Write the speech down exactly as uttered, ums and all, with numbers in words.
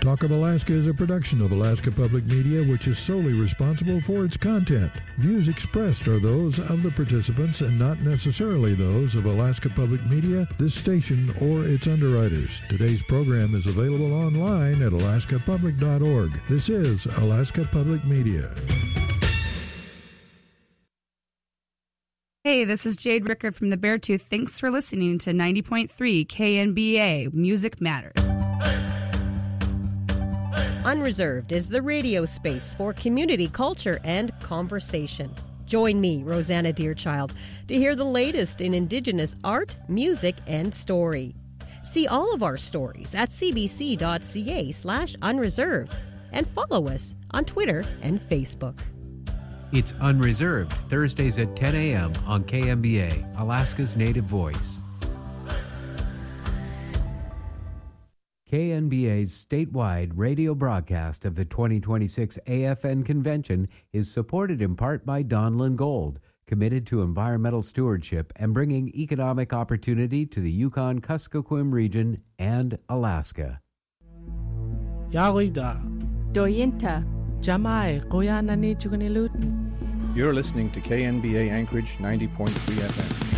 Talk of Alaska is a production of Alaska Public Media, which is solely responsible for its content. Views expressed are those of the participants and not necessarily those of Alaska Public Media, this station, or its underwriters. Today's program is available online at alaska public dot org. This is Alaska Public Media. Hey, this is Jade Ricker from the Beartooth. Thanks for listening to ninety point three K N B A Music Matters. Unreserved is the radio space for community culture and conversation. Join me, Rosanna Deerchild, to hear the latest in Indigenous art, music, and story. See all of our stories at cbc.ca slash unreserved and follow us on Twitter and Facebook. It's Unreserved, Thursdays at ten a.m. on K M B A, Alaska's native voice. K N B A's statewide radio broadcast of the twenty twenty-six A F N Convention is supported in part by Donlin Gold, committed to environmental stewardship and bringing economic opportunity to the Yukon-Kuskokwim region and Alaska. Yarida. Doyinta. Jamai. Koyanani Chugunilut. You're listening to K N B A Anchorage ninety point three F M.